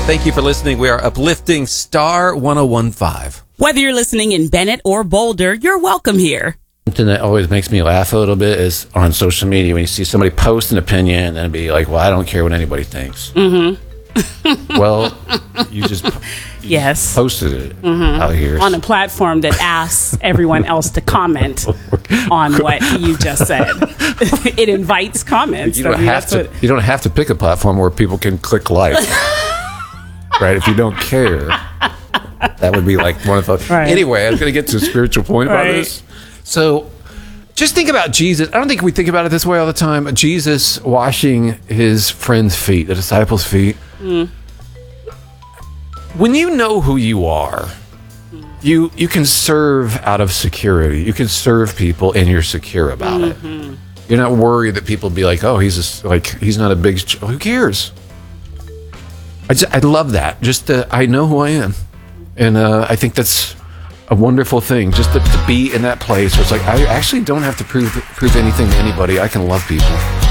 Thank you for listening. We are uplifting Star 1015. Whether you're listening in Bennett or Boulder, you're welcome here. Something that always makes me laugh a little bit is on social media when you see somebody post an opinion and be like, well, I don't care what anybody thinks. Mm-hmm. Well, you just posted it out here. On a platform that asks everyone else to comment on what you just said. It invites comments. You don't have to pick a platform where people can click like. Right? If you don't care, that would be like one of those. Right. Anyway, I was going to get to a spiritual point about this. So just think about Jesus. I don't think we think about it this way all the time. Jesus washing his friends' feet, the disciples' feet. Mm. When you know who you are, you can serve out of security. You can serve people and you're secure about it. You're not worried that people be like, oh, he's not a big... Who cares? I love that. I know who I am. And I think that's a wonderful thing, just to be in that place where it's like, I actually don't have to prove anything to anybody. I can love people.